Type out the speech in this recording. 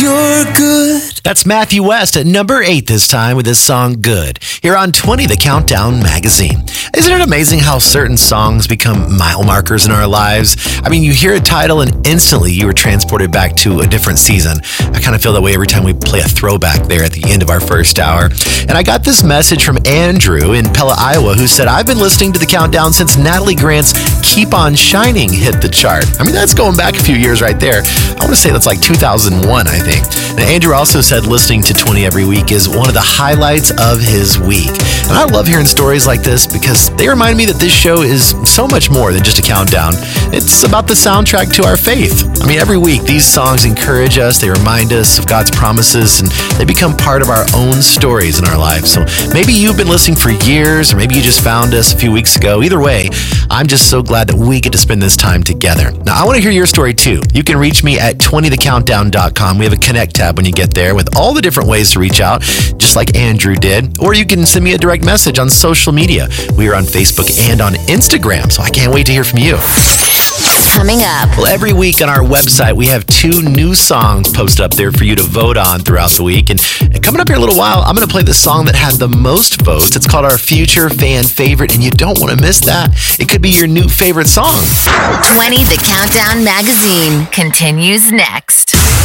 you're good. That's Matthew West at number 8 this time with his song Good, here on 20 The Countdown magazine. Isn't it amazing how certain songs become mile markers in our lives? I mean, you hear a title and instantly you are transported back to a different season. I kind of feel that way every time we play a throwback there at the end of our first hour. And I got this message from Andrew in Pella, Iowa, who said, I've been listening to The Countdown since Natalie Grant's Keep On Shining hit the chart. I mean, that's going back a few years right there. I want to say that's like 2001, I think. And Andrew also said listening to 20 every week is one of the highlights of his week. And I love hearing stories like this because they remind me that this show is so much more than just a countdown. It's about the soundtrack to our faith. I mean, every week these songs encourage us, they remind us of God's promises, and they become part of our own stories in our lives. So maybe you've been listening for years, or maybe you just found us a few weeks ago. Either way, I'm just so glad that we get to spend this time together. Now, I want to hear your story too. You can reach me at 20thecountdown.com. We have a connect tab when you get there with all the different ways to reach out, just like Andrew did. Or you can send me a direct message on social media. We are on Facebook and on Instagram, so I can't wait to hear from you. Coming up. Well, every week on our website, we have 2 new songs posted up there for you to vote on throughout the week. And coming up here in a little while, I'm going to play the song that had the most votes. It's called our Future Fan Favorite, and you don't want to miss that. It could be your new favorite song. 20 The Countdown magazine continues next.